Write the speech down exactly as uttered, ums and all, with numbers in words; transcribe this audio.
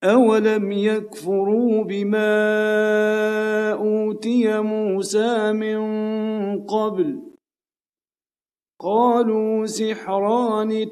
أولم يكفروا بما أوتي موسى من قبل قالوا سحران